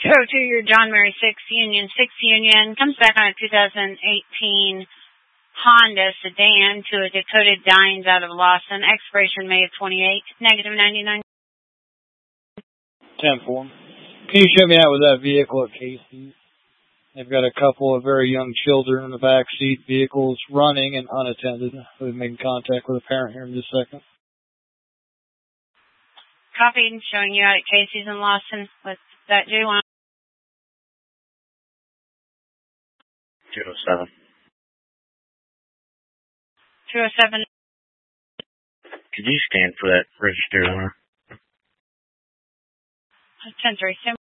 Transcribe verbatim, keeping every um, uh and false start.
two oh two, your John Mary six Union, six Union, comes back on a two thousand eighteen Honda sedan to a Dakota Dines out of Lawson, expiration May of twenty-eight, negative ninety-nine. ten four. Can you show me out with that vehicle at Casey's? They've got a couple of very young children in the back seat. Vehicles running and unattended. We'll be making contact with a parent here in just a second. Copied and showing you out at Casey's in Lawson with that J one. two oh seven. two oh seven. Could you stand for that registered owner? ten three.